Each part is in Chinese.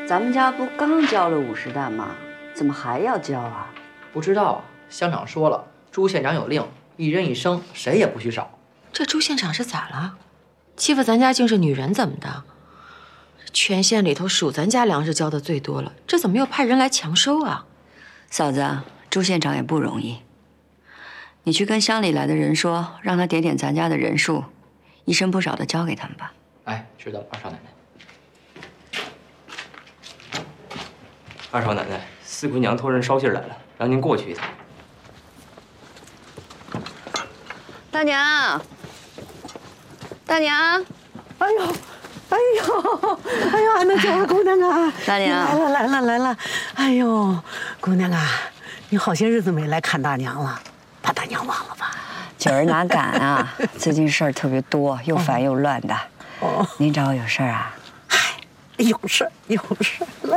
咱们家不刚交了50担吗？怎么还要交啊？ 不知道啊，乡长说了，朱县长有令，一人一生，谁也不许少。 这朱县长是咋了？欺负咱家竟是女人怎么的？全县里头数咱家粮食交的最多了，这怎么又派人来强收啊？ 嫂子，朱县长也不容易。你去跟乡里来的人说，让他点点咱家的人数，一生不少的交给他们吧。 哎，知道了，二少奶奶。 二少奶奶，四姑娘托人捎信来了，让您过去一趟。 大娘，大娘， 哎呦，哎呦，哎呦，俺那叫二姑娘啊！ 大娘来了！哎呦，姑娘啊，你好些日子没来看大娘了，把大娘忘了吧？ 今儿哪敢啊！最近事儿特别多，又烦又乱的。 哦， 您找我有事儿啊？ 嗨，有事，来。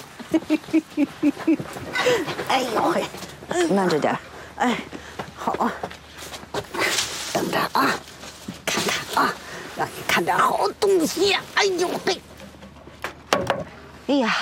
哎呦喂， 慢着点。 哎，好啊，等着啊，看看啊，让你看点好东西呀！哎呦嘿， 哎呀，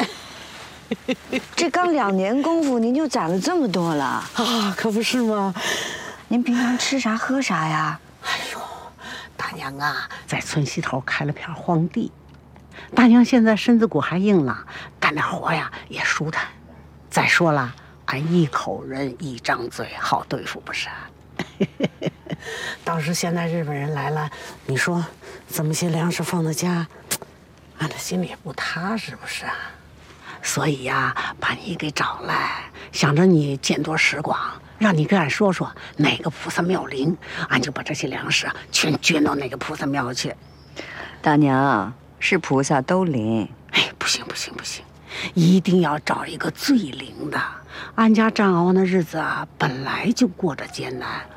这刚2年功夫，您就攒了这么多了啊，可不是吗？ 您平常吃啥喝啥呀？ 哎呦，大娘啊，在村西头开了片荒地。大娘现在身子骨还硬朗，干点活呀也舒坦。再说了，俺一口人一张嘴，好对付不是？倒是现在日本人来了，你说这么些粮食放在家，俺这心里也不踏实不是啊？所以呀，把你给找来，想着你见多识广，让你跟俺说说哪个菩萨庙灵，俺就把这些粮食全捐到那个菩萨庙去。 大娘，是菩萨都灵。 哎，不行，一定要找一个最灵的。俺家张敖那日子啊，本来就过着艰难，